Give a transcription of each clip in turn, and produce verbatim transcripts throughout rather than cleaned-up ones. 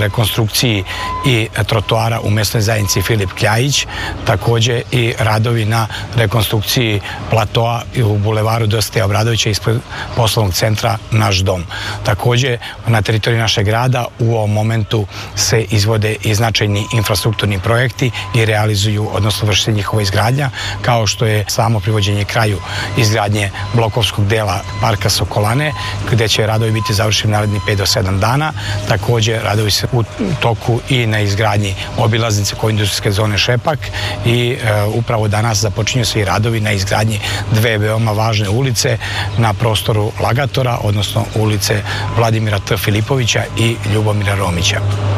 rekonstrukciji i trotoara u mesnoj zajednici Filip Kljajić, takođe i radovi na rekonstrukciji platoa u bulevaru Dositeja Obradovića ispred poslovnog centra Naš dom. Takođe, na teritoriji našeg grada u ovom momentu se izvode i značajni infrastrukturni projekti i realizuju, odnosno vrši se njihova izgradnja, kao što je samo privođenje kraju izgradnje blokovskog dela Parka Sokolane, gde će radovi biti završeni naredni pet do sedam dana. Takođe, radovi se u toku i na izgradnji obilaznice kod industrijske zone Šepak i e, upravo danas započinju se i radovi na izgradnji dve veoma važne ulice na prostoru Lagatora, odnosno ulice Vladimira T. Filipovića i Ljubomira Romića.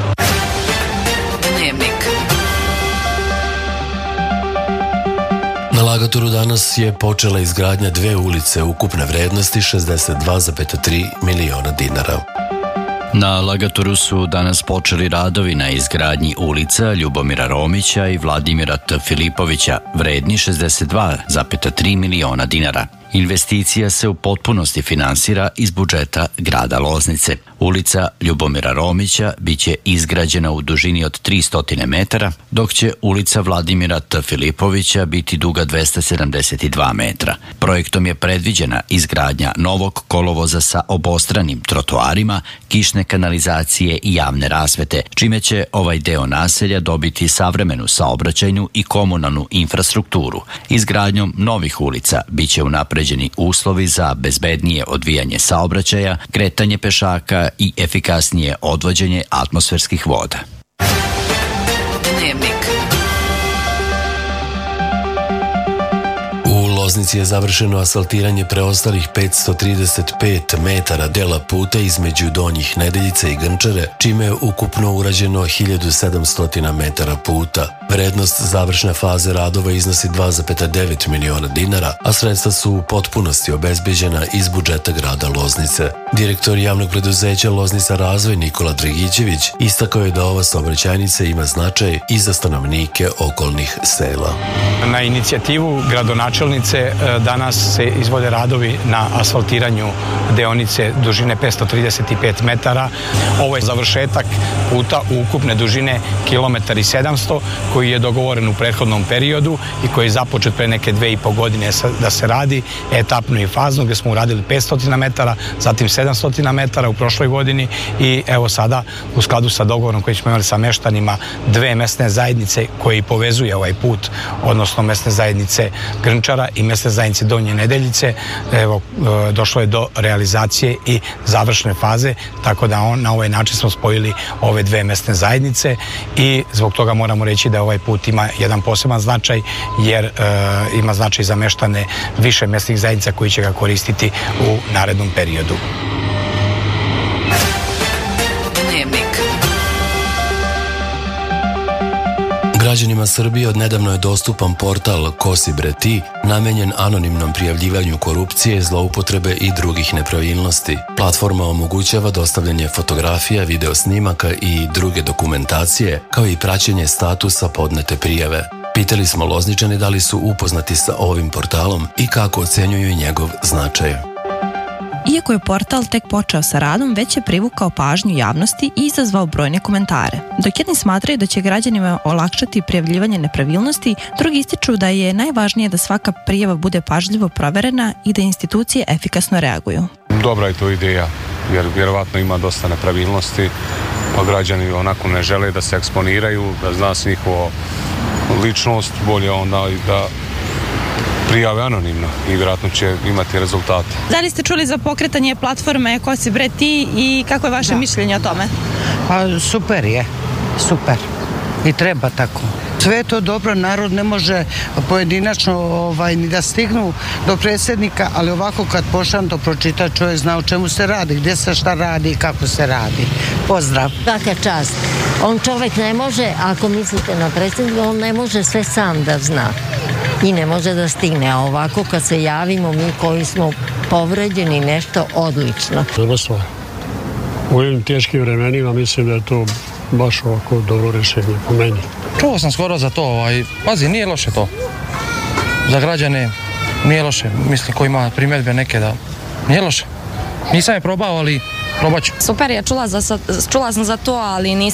Na Lagatoru danas je počela izgradnja dve ulice ukupne vrednosti šezdeset dva zarez tri miliona dinara. Na Lagatoru su danas počeli radovi na izgradnji ulica Ljubomira Romića i Vladimira T. Filipovića, vredni šezdeset dva zarez tri miliona dinara. Investicija se u potpunosti finansira iz budžeta grada Loznice. Ulica Ljubomira Romića biće izgrađena u dužini od tristo metara, dok će ulica Vladimira T. Filipovića biti duga dvesta sedamdeset dva metra. Projektom je predviđena izgradnja novog kolovoza sa obostranim trotoarima, kišne kanalizacije i javne rasvete, čime će ovaj deo naselja dobiti savremenu saobraćajnu i komunalnu infrastrukturu. Izgradnjom novih ulica biće unapređeni uslovi za bezbednije odvijanje saobraćaja, kretanje pešaka i efikasnije odvođenje atmosferskih voda. U Loznici je završeno asfaltiranje preostalih petsto trideset pet metara dela puta između Donjih Nedeljica i Grnčare, čime je ukupno urađeno hiljadu sedamsto metara puta. Vrednost završne faze radova iznosi dva zarez devet miliona dinara, a sredstva su u potpunosti obezbeđena iz budžeta grada Loznice. Direktor javnog preduzeća Loznica Razvoj Nikola Dragićević istakao je da ova saobraćajnica ima značaj i za stanovnike okolnih sela. Na inicijativu gradonačelnice danas se izvode radovi na asfaltiranju deonice dužine petsto trideset pet metara. Ovo je završetak puta u ukupne dužine kilometar i sedamsto, koji je dogovoren u prethodnom periodu i koji je započet pre neke dve i po godine da se radi etapno i fazno, gde smo uradili petsto metara, zatim sedamsto metara u prošloj godini i evo sada u skladu sa dogovorom koji smo imali sa meštanima dve mesne zajednice koji povezuje ovaj put, odnosno mesne zajednice Grnčara i mesne zajednice Donje Nedeljice, evo došlo je do realizacije i završne faze, tako da on, na ovaj način smo spojili ove dve mesne zajednice i zbog toga moramo reći da ovaj put ima jedan poseban značaj, jer e, ima značaj za meštane više mesnih zajednica koji će ga koristiti u narednom periodu. Građanima Srbije odnedavno je dostupan portal Ko si bre ti, namenjen anonimnom prijavljivanju korupcije, zloupotrebe i drugih nepravilnosti. Platforma omogućava dostavljanje fotografija, video snimaka i druge dokumentacije, kao i praćenje statusa podnete prijave. Pitali smo Lozničane da li su upoznati sa ovim portalom i kako ocenjuju njegov značaj. Iako je portal tek počeo sa radom, već je privukao pažnju javnosti i izazvao brojne komentare. Dok jedni smatraju da će građanima olakšati prijavljivanje nepravilnosti, drugi ističu da je najvažnije da svaka prijava bude pažljivo proverena i da institucije efikasno reaguju. Dobra je to ideja, jer vjerovatno ima dosta nepravilnosti, pa građani onako ne žele da se eksponiraju, da zna se njihova ličnost, bolje onda i da prijave anonimno i vjerojatno će imati rezultate. Da li ste čuli za pokretanje platforme Ko si bre ti i kako je vaše da. mišljenje o tome? Pa super je, super. I treba tako. Sve je to dobro, narod ne može pojedinačno ovaj, ni da stignu do predsjednika, ali ovako kad pošan to pročita, čovjek zna o čemu se radi, gdje se šta radi i kako se radi. Pozdrav. Svaka čast. On čovjek ne može, ako mislite na predsjednika, on ne može sve sam da zna. I ne može da stigne, a ovako kad se javimo mi koji smo povređeni, nešto odlično. Dobro stvar. U ovim teškim vremenima mislim da je to baš ovako dobro rješenje po meni. Čuo sam skoro za to, ovaj, pazi, nije loše to. Za građane nije loše, mislim ko ima primjedbe neke da nije loše. Nisam je probao, ali probat ću. Super je, čula, za, čula sam za to, ali nisam